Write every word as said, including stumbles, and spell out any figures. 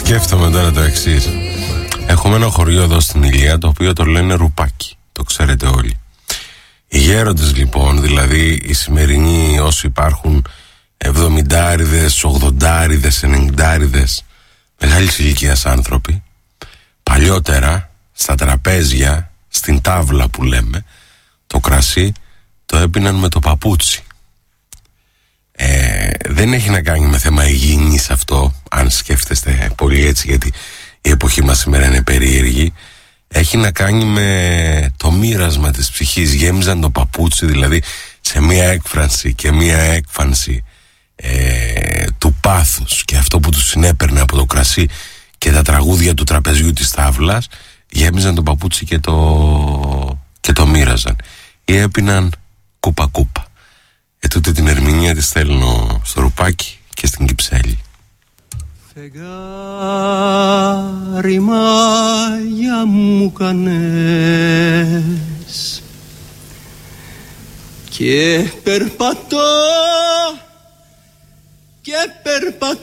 Σκέφτομαι τώρα το εξής. Έχουμε ένα χωριό εδώ στην Ηλία, το οποίο το λένε Ρουπάκι. Το ξέρετε όλοι. Οι γέροντες λοιπόν, δηλαδή οι σημερινοί όσοι υπάρχουν, εβδομηντάριδες, ογδοντάριδες, ενενηντάριδες, μεγάλης ηλικίας άνθρωποι, παλιότερα στα τραπέζια, στην τάβλα που λέμε, το κρασί το έπιναν με το παπούτσι. Ε, δεν έχει να κάνει με θέμα υγιεινής αυτό, αν σκέφτεστε πολύ έτσι, γιατί η εποχή μας σήμερα είναι περίεργη. Έχει να κάνει με το μοίρασμα της ψυχής. Γέμιζαν το παπούτσι δηλαδή σε μία έκφραση και μία έκφανση ε, του πάθους, και αυτό που τους συνέπαιρνε από το κρασί και τα τραγούδια του τραπεζιού της τάβλας. Γέμιζαν το παπούτσι και το, και το μοίραζαν, ή έπιναν κούπα κούπα. Ετούτε την ερμηνεία της στέλνω στο Ρουπάκι και στην Κυψέλη. Φεγγάρι μάγια μου κάνες και περπατώ και περπατώ